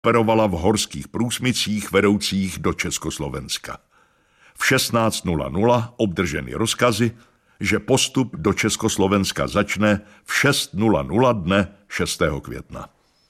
operovala v horských průsmycích vedoucích do Československa. V 16:00 obdrženy rozkazy, že postup do Československa začne v 6:00 dne 6. května.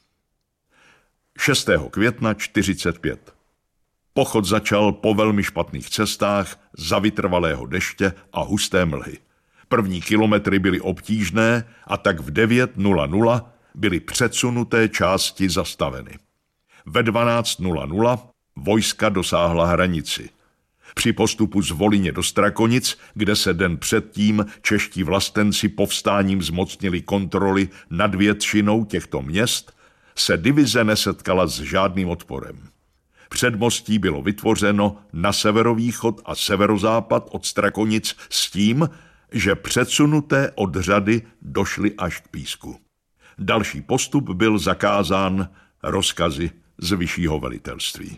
6. května 45. Pochod začal po velmi špatných cestách za vytrvalého deště a husté mlhy. První kilometry byly obtížné a tak v 9:00 byly předsunuté části zastaveny. Ve 12:00 vojska dosáhla hranici. Při postupu z Volyně do Strakonic, kde se den předtím čeští vlastenci povstáním zmocnili kontroly nad většinou těchto měst, se divize nesetkala s žádným odporem. Předmostí bylo vytvořeno na severovýchod a severozápad od Strakonic s tím, že předsunuté odřady došly až k Písku. Další postup byl zakázán rozkazy z vyššího velitelství.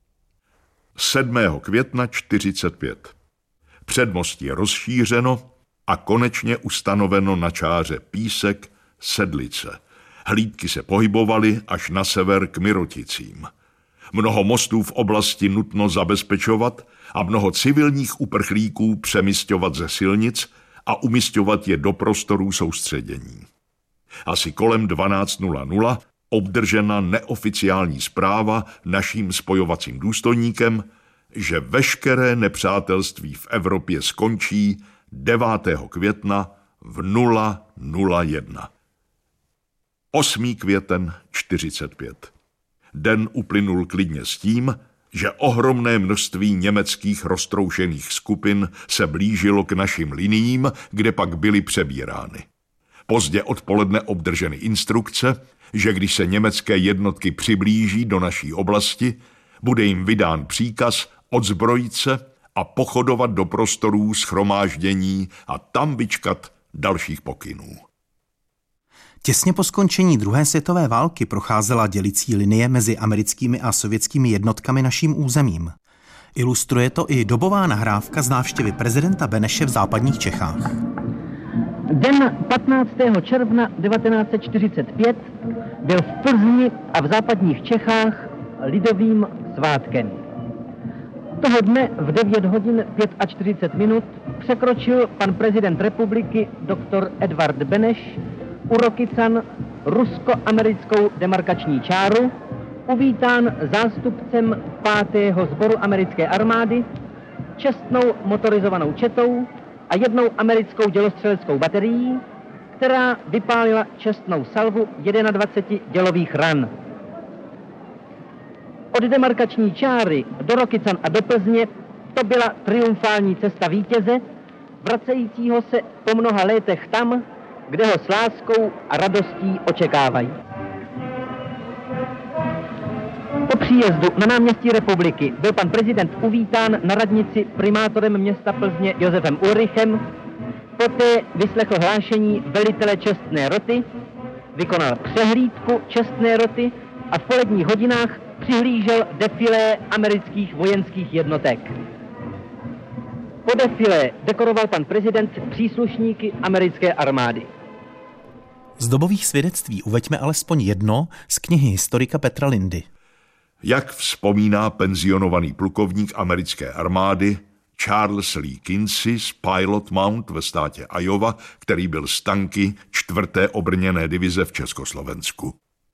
7. května 45. Předmostí je rozšířeno a konečně ustanoveno na čáře Písek, Sedlice. Hlídky se pohybovaly až na sever k Miroticím. Mnoho mostů v oblasti nutno zabezpečovat a mnoho civilních uprchlíků přemisťovat ze silnic a umisťovat je do prostorů soustředění. Asi kolem 12:00 obdržena neoficiální zpráva naším spojovacím důstojníkem, že veškeré nepřátelství v Evropě skončí 9. května v 0:01. 8. květen 45. Den uplynul klidně s tím, že ohromné množství německých roztroušených skupin se blížilo k našim liniím, kde pak byly přebírány. Pozdě odpoledne obdrženy instrukce, že když se německé jednotky přiblíží do naší oblasti, bude jim vydán příkaz odzbrojit se a pochodovat do prostorů shromáždění a tam vyčkat dalších pokynů. Těsně po skončení druhé světové války procházela dělicí linie mezi americkými a sovětskými jednotkami naším územím. Ilustruje to i dobová nahrávka z návštěvy prezidenta Beneše v západních Čechách. Den 15. června 1945 byl v Plzni a v západních Čechách lidovým svátkem. Toho dne v 9 hodin 45 minut překročil pan prezident republiky dr. Edvard Beneš u Rokycan rusko-americkou demarkační čáru, uvítán zástupcem 5. sboru americké armády, čestnou motorizovanou četou a jednou americkou dělostřeleckou baterií, která vypálila čestnou salvu 21 dělových ran. Od demarkační čáry do Rokycan a do Plzně to byla triumfální cesta vítěze, vracejícího se po mnoha létech tam, kde ho s láskou a radostí očekávají. Po příjezdu na náměstí Republiky byl pan prezident uvítán na radnici primátorem města Plzně Josefem Ulrichem, poté vyslechl hlášení velitele čestné roty, vykonal přehlídku čestné roty a v poledních hodinách přihlížel defilé amerických vojenských jednotek. Po defilé dekoroval pan prezident příslušníky americké armády. Z dobových svědectví uveďme alespoň jedno z knihy historika Petra Lindy. Jak vzpomíná penzionovaný plukovník americké armády Charles Lee Kinsey z Pilot Mount ve státě Iowa, který byl z tanky 4. obrněné divize v Československu.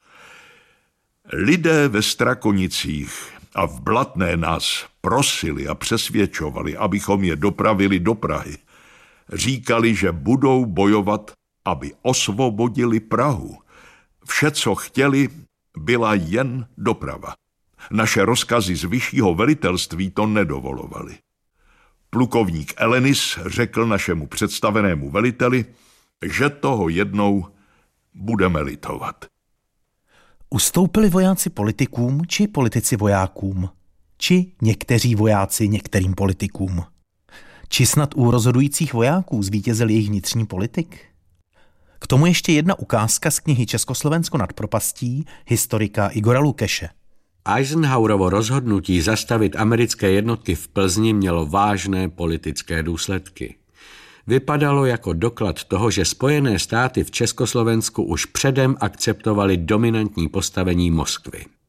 Lidé ve Strakonicích a v Blatné nás prosili a přesvědčovali, abychom je dopravili do Prahy. Říkali, že budou bojovat, aby osvobodili Prahu. Vše, co chtěli, byla jen doprava. Naše rozkazy z vyššího velitelství to nedovolovali. Plukovník Elenis řekl našemu představenému veliteli, že toho jednou budeme litovat. Ustoupili vojáci politikům či politici vojákům? Či někteří vojáci některým politikům? Či snad u rozhodujících vojáků zvítězil jejich vnitřní politik? K tomu ještě jedna ukázka z knihy Československo nad propastí historika Igora Lukeše. Eisenhowerovo rozhodnutí zastavit americké jednotky v Plzni mělo vážné politické důsledky. Vypadalo jako doklad toho, že Spojené státy v Československu už předem akceptovaly dominantní postavení Moskvy.